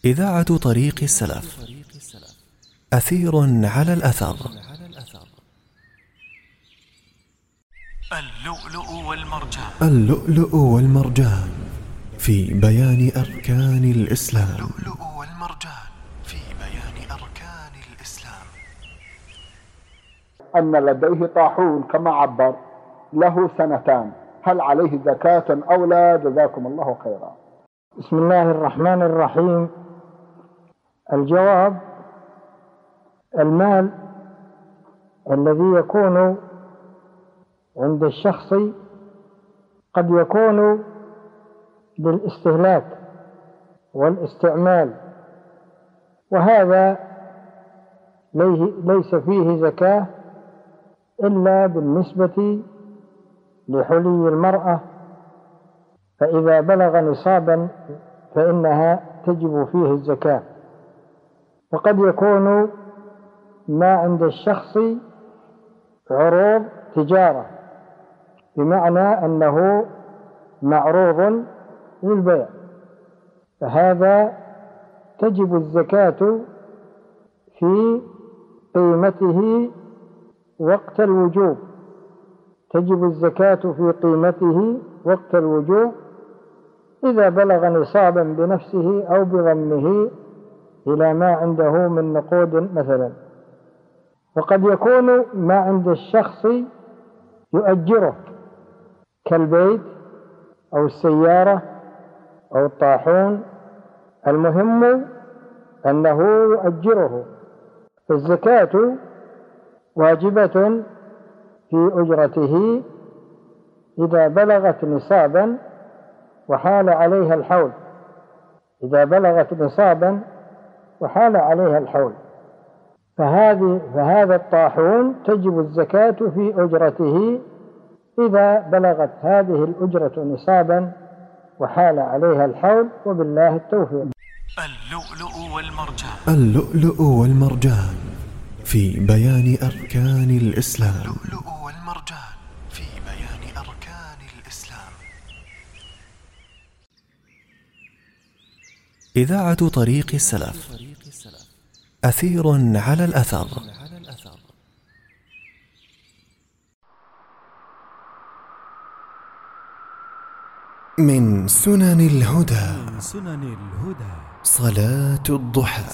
إذاعة طريق السلف، أثير على الأثر. اللؤلؤ والمرجان. اللؤلؤ والمرجان في بيان أركان الإسلام. اللؤلؤ والمرجان في بيان أركان الإسلام. أن لديه طاحون كما عبر له سنتان، هل عليه زكاة أو لا؟ جزاكم الله خيرا. بسم الله الرحمن الرحيم. الجواب: المال الذي يكون عند الشخص قد يكون للاستهلاك والاستعمال، وهذا ليس فيه زكاة إلا بالنسبة لحلي المرأة، فإذا بلغ نصابا فإنها تجب فيه الزكاة. وقد يكون ما عند الشخص عروض تجارة، بمعنى أنه معروض للبيع، فهذا تجب الزكاة في قيمته وقت الوجوب، تجب الزكاة في قيمته وقت الوجوب إذا بلغ نصابا بنفسه أو بضمه إلى ما عنده من نقود مثلا. وقد يكون ما عند الشخص يؤجره كالبيت أو السيارة أو الطاحون، المهم أنه يؤجره، فالزكاة واجبة في أجرته إذا بلغت نصابا وحال عليها الحول، إذا بلغت نصابا وحال عليها الحول، فهذا الطاحون تجب الزكاة في أجرته إذا بلغت هذه الأجرة نصابا وحال عليها الحول، وبالله التوفيق. اللؤلؤ والمرجان. اللؤلؤ والمرجان في بيان أركان الإسلام. اللؤلؤ والمرجان في بيان أركان الإسلام. إذاعة طريق السلف، أثير على الأثر. من سنن الهدى صلاة الضحى.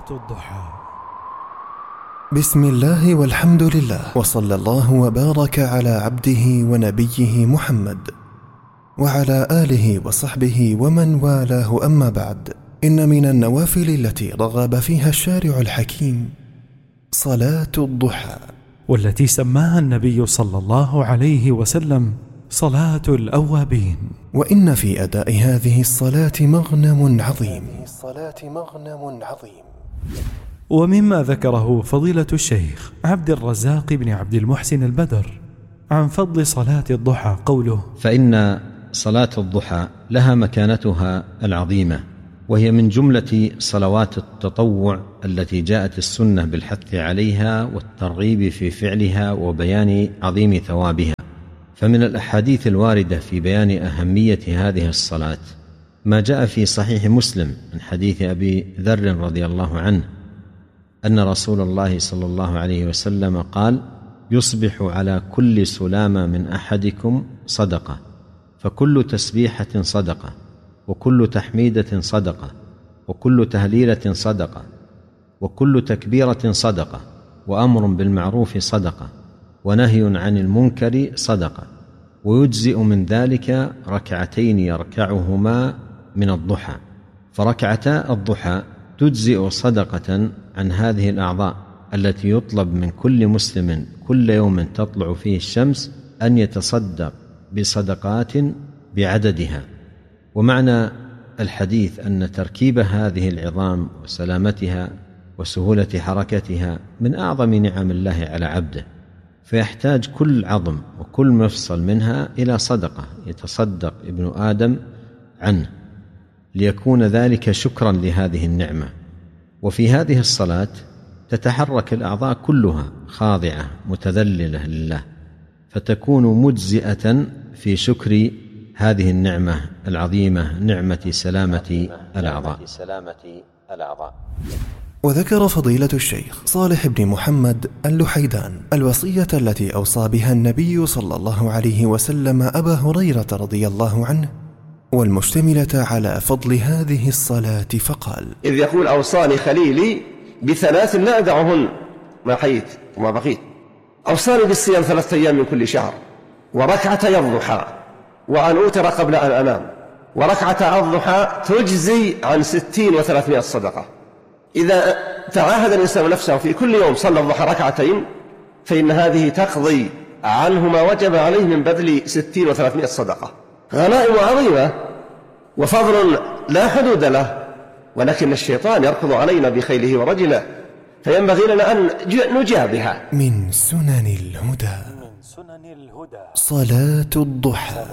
بسم الله والحمد لله، وصلى الله وبارك على عبده ونبيه محمد وعلى آله وصحبه ومن والاه، أما بعد. إن من النوافل التي رغب فيها الشارع الحكيم صلاة الضحى، والتي سماها النبي صلى الله عليه وسلم صلاة الأوابين. وإن في أداء هذه الصلاة مغنم عظيم. ومما ذكره فضيلة الشيخ عبد الرزاق بن عبد المحسن البدر عن فضل صلاة الضحى قوله: فإن صلاة الضحى لها مكانتها العظيمة، وهي من جملة صلوات التطوع التي جاءت السنة بالحث عليها والترغيب في فعلها وبيان عظيم ثوابها. فمن الأحاديث الواردة في بيان أهمية هذه الصلاة ما جاء في صحيح مسلم من حديث أبي ذر رضي الله عنه أن رسول الله صلى الله عليه وسلم قال: يصبح على كل سلامة من أحدكم صدقة، فكل تسبيحة صدقة، وكل تحميدة صدقة، وكل تهليلة صدقة، وكل تكبيرة صدقة، وأمر بالمعروف صدقة، ونهي عن المنكر صدقة، ويجزئ من ذلك ركعتين يركعهما من الضحى. فركعتا الضحى تجزئ صدقة عن هذه الأعضاء التي يطلب من كل مسلم كل يوم تطلع فيه الشمس أن يتصدق بصدقات بعددها. ومعنى الحديث أن تركيب هذه العظام وسلامتها وسهولة حركتها من أعظم نعم الله على عبده، فيحتاج كل عظم وكل مفصل منها إلى صدقة يتصدق ابن آدم عنه، ليكون ذلك شكرا لهذه النعمة. وفي هذه الصلاة تتحرك الأعضاء كلها خاضعة متذللة لله، فتكون مجزئة في شكر هذه النعمة العظيمة، نعمة سلامة الأعضاء. الأعضاء. وذكر فضيلة الشيخ صالح بن محمد اللحيدان الوصية التي أوصى بها النبي صلى الله عليه وسلم أبا هريرة رضي الله عنه، والمشتملة على فضل هذه الصلاة، فقال: إذ يقول: أوصاني خليلي ب3 لا أدعهن ما حييت وما بقيت. أوصاني بالصيام 3 أيام من كل شهر، وركعتي الضحى، وأن أوتر قبل أن أنام، وركعة الضحى تجزي عن 60 و300 صدقة. إذا تعاهد الإنسان نفسه في كل يوم صلى الضحى 2 ركعتين، فإن هذه تقضي عنه ما وجب عليه من بذل 60 و300 صدقة. غنائم عظيمة وفضل لا حدود له، ولكن الشيطان يركض علينا بخيله ورجله، فينبغي لنا أن نجابها. من سنن الهدى صلاة الضحى.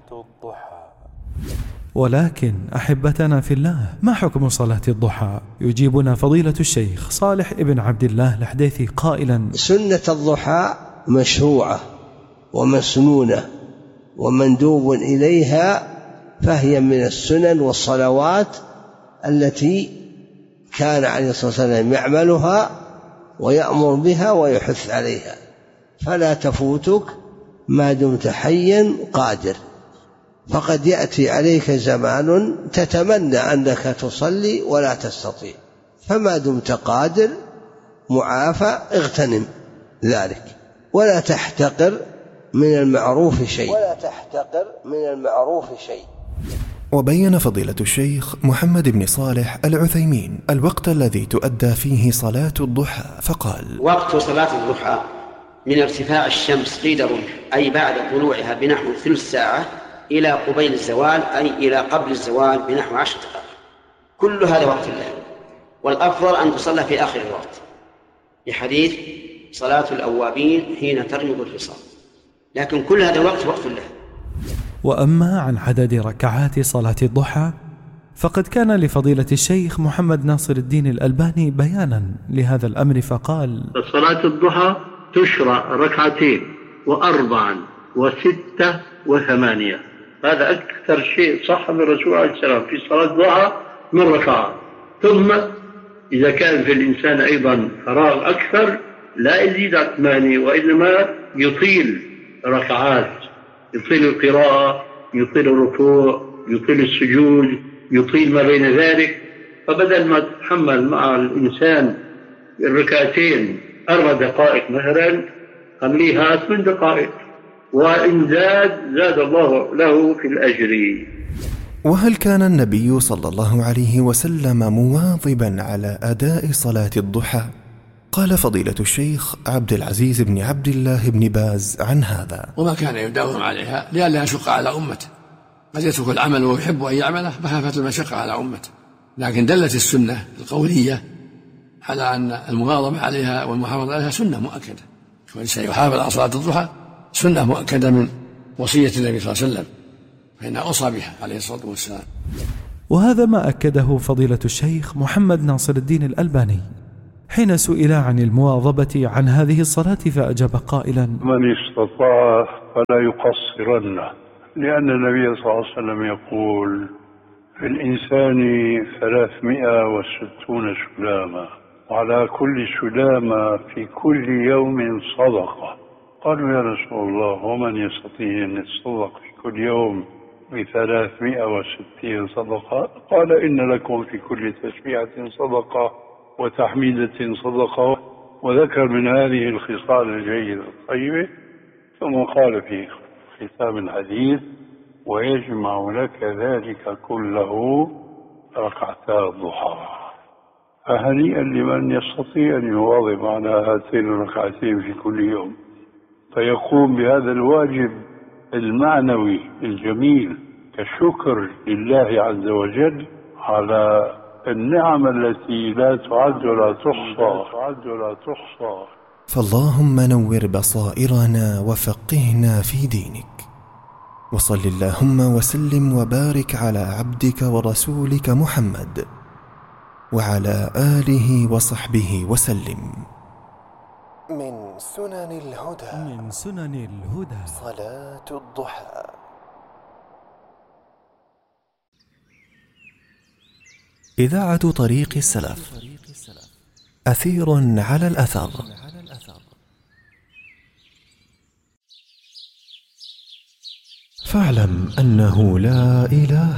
ولكن أحبتنا في الله، ما حكم صلاة الضحى؟ يجيبنا فضيلة الشيخ صالح ابن عبد الله الحديثي قائلا: سنة الضحى مشروعة ومسنونة ومندوب إليها، فهي من السنن والصلوات التي كان عليه الصلاة والسلام يعملها ويأمر بها ويحث عليها، فلا تفوتك ما دمت حيا قادر، فقد يأتي عليك زمان تتمنى أنك تصلي ولا تستطيع، فما دمت قادر معافى اغتنم ذلك، ولا تحتقر من المعروف شيء. وبين فضيلة الشيخ محمد بن صالح العثيمين الوقت الذي تؤدى فيه صلاة الضحى، فقال: وقت صلاة الضحى من ارتفاع الشمس قيد الرمح، أي بعد طلوعها بنحو ثلث ساعة، إلى قبيل الزوال، أي إلى قبل الزوال بنحو 10 دقائق. كل هذا وقت الليل، والأفضل أن تصلى في آخر الوقت، لحديث صلاة الأوابين حين ترمض الفصال، لكن كل هذا وقت الليل. وأما عن عدد ركعات صلاة الضحى، فقد كان لفضيلة الشيخ محمد ناصر الدين الألباني بيانا لهذا الأمر، فقال: صلاة الضحى تشرع 2 و4 و6 و8. هذا أكثر شيء صح من الرسول عليه السلام في صلاة الضحى من ركعات. ثم إذا كان في الإنسان أيضا فراغ أكثر لا يزيد عن 8، وإنما يطيل ركعات، يطيل القراءة، يطيل الركوع، يطيل السجود، يطيل ما بين ذلك. فبدل ما تتحمل مع الإنسان الركعتين 4 دقائق مثلا، خليها 8 دقائق، وإن زاد الله له في الأجر. وهل كان النبي صلى الله عليه وسلم مواظبا على أداء صلاة الضحى؟ قال فضيلة الشيخ عبد العزيز بن عبد الله بن باز عن هذا: وما كان يداوم عليها لئلا يشق على أمته، قد يترك العمل ويحب أن يعمله مخافة المشقة على أمته، لكن دلت السنة القولية على أن المواظبة عليها والمحافظة عليها سنة مؤكدة. كل شيء يحافظ على صلاة الضحى سنة مؤكدة من وصية النبي صلى الله عليه وسلم، فإنها أوصى بها عليه الصلاة والسلام. وهذا ما أكده فضيلة الشيخ محمد ناصر الدين الألباني حين سئل عن المواظبة عن هذه الصلاة، فأجاب قائلا: من استطاع فلا يقصرن، لأن النبي صلى الله عليه وسلم يقول: في الإنسان 360 سلامة، وعلى كل سلامة في كل يوم صدقة. قالوا: يا رسول الله، ومن يستطيع أن يتصدق في كل يوم ب360 صدقة؟ قال: إن لكم في كل تسبيحة صدقة وتحميدة صدقة. وذكر من هذه الخصال الجيدة الطيبة، ثم قال في ختام الحديث: ويجمع لك ذلك كله 2 الضحى. فهنيئا لمن يستطيع أن يواظب على هاتين 2 في كل يوم، فيقوم بهذا الواجب المعنوي الجميل كشكر لله عز وجل على النعم التي لا تعد ولا تحصى. فاللهم نور بصائرنا وفقهنا في دينك، وصل اللهم وسلم وبارك على عبدك ورسولك محمد وعلى آله وصحبه وسلم. من سنن الهدى صلاة الضحى. إذاعة طريق السلف، أثير على الأثر. فاعلم أنه لا إله